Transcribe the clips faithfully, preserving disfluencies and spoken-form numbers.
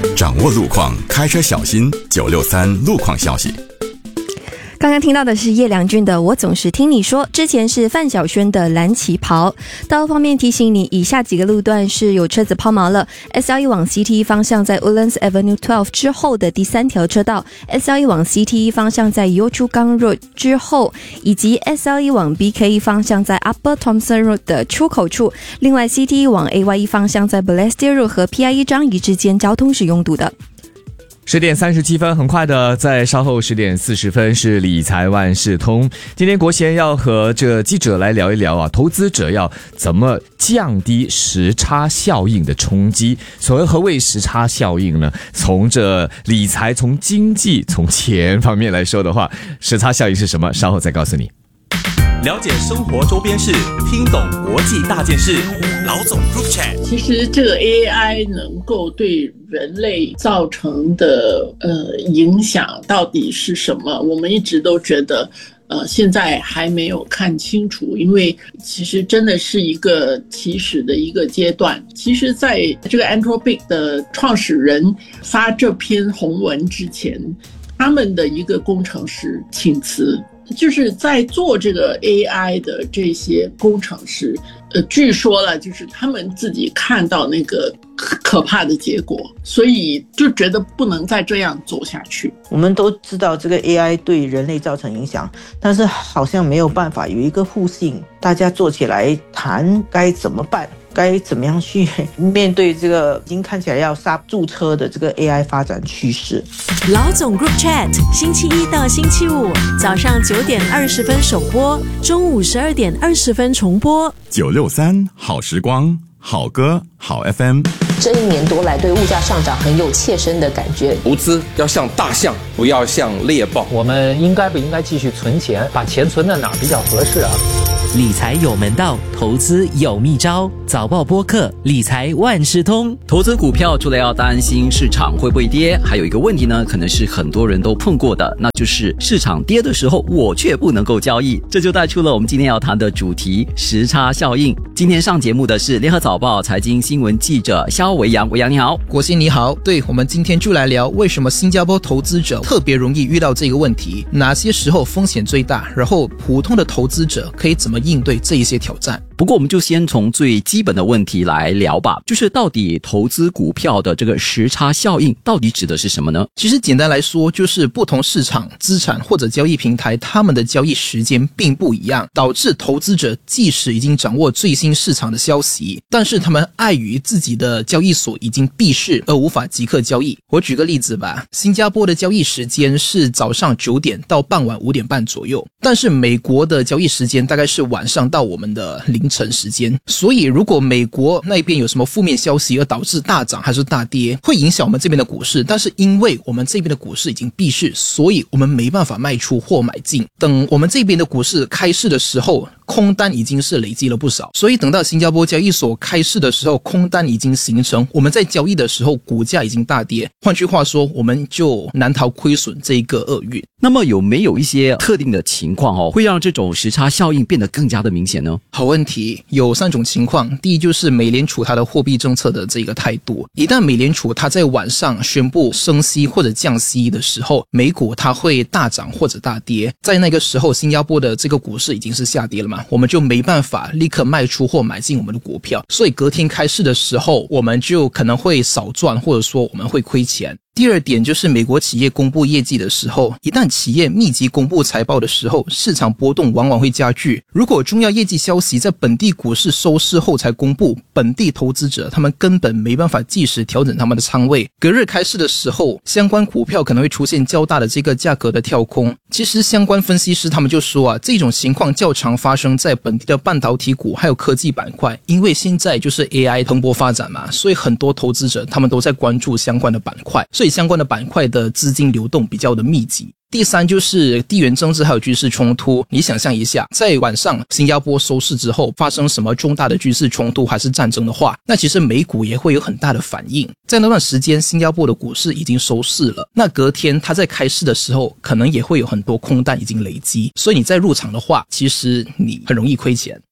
掌握路况，开车小心。九六三路况消息。 刚刚听到的是叶良君的《我总是听你说》，之前是范晓萱的《蓝旗袍》。道路方面提醒你，以下几个路段是有车子抛锚了。S L E 往 C T E 方向在 Woodlands Avenue 十二之后的第三条车道， S L E 往 C T E 方向在 Yio Chu Kang Road 之后，以及 S L E 往 B K E 方向在 Upper Thomson Road 的出口处。另外 C T E 往 A Y E 方向在 Balestier Road 和 P I E 张仪之间交通是拥堵的。 十点三十七分，很快的，在稍后十点四十分是理财万事通。今天国贤要和这个记者来聊一聊啊，投资者要怎么降低时差效应的冲击。所谓何谓时差效应呢？从这理财、从经济、从钱方面来说的话，时差效应是什么？稍后再告诉你。 了解生活周边事，听懂国际大件事。老总 Group Chat。 其实这个 A I 能够对人类造成的呃影响到底是什么？我们一直都觉得呃现在还没有看清楚，因为其实真的是一个起始的一个阶段。其实在这个 Anthropic 的创始人发这篇宏文之前，他们的一个工程师请辞。就是在做这个 A I 的这些工程师，呃，据说了，就是他们自己看到那个可怕的结果，所以就觉得不能再这样走下去。 我们都知道这个 A I 对人类造成影响，但是好像没有办法有一个互信，大家坐起来谈该怎么办，该怎么样去面对这个已经看起来要刹住车的这个 A I 发展趋势。 老总 Group Chat， 星期一到星期五早上九点二十分首播，中午十二点二十分重播。 九六三好时光，好歌好 F M。 这一年多来对物价上涨很有切身的感觉。 投资要像大象，不要像猎豹。 我们应该不应该继续存钱？把钱存在哪儿比较合适啊？ 理财有门道，投资有秘招。早报播客，理财万事通。 投资股票除了要担心市场会不会跌，还有一个问题呢，可能是很多人都碰过的，那就是市场跌的时候，我却不能够交易。这就带出了我们今天要谈的主题——时差效应。今天上节目的是联合早报财经新闻记者肖维阳。维阳你好。 国兴你好。对，我们今天就来聊为什么新加坡投资者特别容易遇到这个问题，哪些时候风险最大，然后普通的投资者可以怎么应对这一些挑战。 不过我们就先从最基本的问题来聊吧，就是到底投资股票的这个时差效应到底指的是什么呢？ 其实简单来说，就是不同市场、资产或者交易平台，他们的交易时间并不一样，导致投资者即使已经掌握最新市场的消息，但是他们碍于自己的交易所已经闭市而无法即刻交易。我举个例子吧，新加坡的交易时间是早上九点到傍晚五点半左右，但是美国的交易时间大概是晚上到我们的凌晨时间，所以如果美国那边有什么负面消息而导致大涨还是大跌，会影响我们这边的股市，但是因为我们这边的股市已经闭市，所以我们没办法卖出或买进。等我们这边的股市开市的时候，空单已经是累积了不少，所以等到新加坡交易所开市的时候，空单已经形成，我们在交易的时候股价已经大跌，换句话说，我们就难逃亏损这一个厄运。 那么有没有一些特定的情况哦，会让这种时差效应变得更加的明显呢？ 好问题，有三种情况。第一就是美联储它的货币政策的这个态度，一旦美联储它在晚上宣布升息或者降息的时候，美股它会大涨或者大跌，在那个时候新加坡的这个股市已经是下跌了嘛，我们就没办法立刻卖出或买进我们的股票，所以隔天开市的时候，我们就可能会少赚，或者说我们会亏钱。第二点就是美国企业公布业绩的时候，一旦企业密集公布财报的时候，市场波动往往会加剧。如果重要业绩消息在本地股市收市后才公布，本地投资者他们根本没办法及时调整他们的仓位，隔日开市的时候，相关股票可能会出现较大的这个价格的跳空。其实相关分析师他们就说啊，这种情况较常发生在本地的半导体股还有科技板块，因为现在就是 A I 蓬勃发展嘛，所以很多投资者他们都在关注相关的板块，所以相关的板块的资金流动比较的密集。第三就是地缘政治还有军事冲突，你想象一下，在晚上新加坡收市之后发生什么重大的军事冲突还是战争的话，那其实美股也会有很大的反应。在那段时间新加坡的股市已经收市了，那隔天它在开市的时候可能也会有很多空单已经累积，所以你在入场的话，其实你很容易亏钱。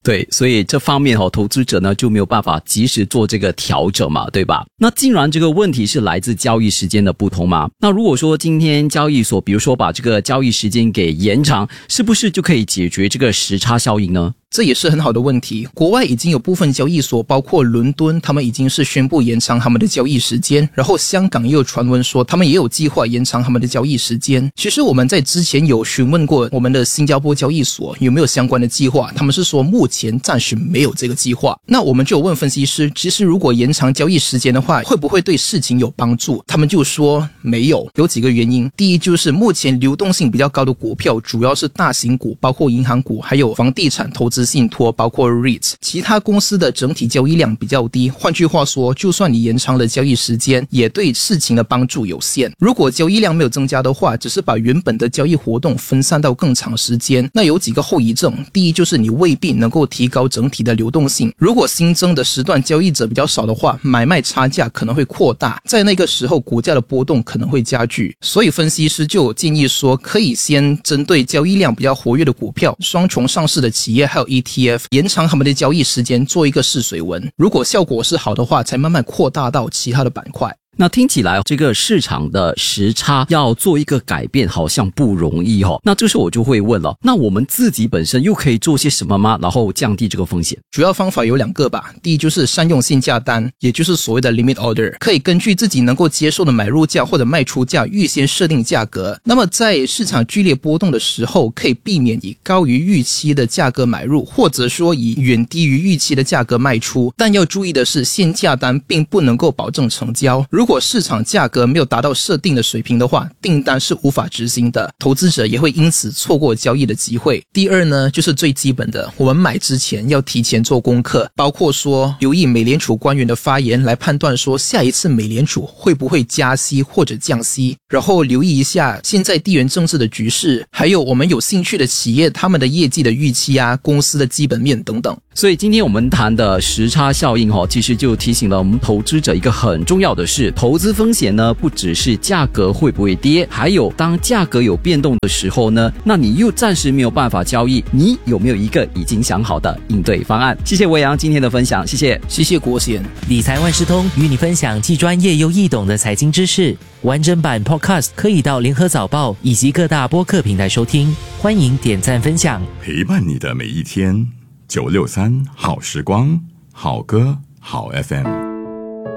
对，所以这方面哦，投资者呢就没有办法及时做这个调整嘛，对吧？那既然这个问题是来自交易时间的不同嘛，那如果说今天交易所比如说把这个交易时间给延长，是不是就可以解决这个时差效应呢？ 这也是很好的问题。国外已经有部分交易所，包括伦敦，他们已经是宣布延长他们的交易时间，然后香港也有传闻说他们也有计划延长他们的交易时间。其实我们在之前有询问过我们的新加坡交易所有没有相关的计划，他们是说目前暂时没有这个计划。那我们就有问分析师，其实如果延长交易时间的话，会不会对事情有帮助？他们就说没有，有几个原因。第一就是目前流动性比较高的股票主要是大型股，包括银行股，还有房地产投资信托，包括 REITs， 其他公司的整体交易量比较低。换句话说，就算你延长了交易时间，也对事情的帮助有限。如果交易量没有增加的话，只是把原本的交易活动分散到更长时间，那有几个后遗症。第一就是你未必能够提高整体的流动性，如果新增的时段交易者比较少的话，买卖差价可能会扩大，在那个时候股价的波动可能会加剧。所以分析师就有建议说，可以先针对交易量比较活跃的股票、双重上市的企业还有 E T F， 延长他们的交易时间，做一个试水温。如果效果是好的话，才慢慢扩大到其他的板块。 那听起来这个市场的时差要做一个改变好像不容易哦。那这时候我就会问了，那我们自己本身又可以做些什么吗？然后降低这个风险？ 主要方法有两个吧。第一就是善用限价单，也就是所谓的 limit order， 可以根据自己能够接受的买入价或者卖出价预先设定价格。那么在市场剧烈波动的时候，可以避免以高于预期的价格买入，或者说以远低于预期的价格卖出。但要注意的是，限价单并不能够保证成交。如果市场价格没有达到设定的水平的话，订单是无法执行的，投资者也会因此错过交易的机会。第二呢，就是最基本的，我们买之前要提前做功课，包括说留意美联储官员的发言，来判断说下一次美联储会不会加息或者降息，然后留意一下现在地缘政治的局势，还有我们有兴趣的企业他们的业绩的预期啊，公司的基本面等等。 所以今天我们谈的时差效应哦，其实就提醒了我们投资者一个很重要的事，投资风险呢不只是价格会不会跌，还有当价格有变动的时候呢，那你又暂时没有办法交易，你有没有一个已经想好的应对方案？谢谢维扬今天的分享，谢谢， 谢谢国贤。 理财万事通与你分享既专业又易懂的财经知识，完整版 Podcast 可以到联合早报以及各大播客平台收听，欢迎点赞分享， 陪伴你的每一天。九六三好时光，好歌好 F M。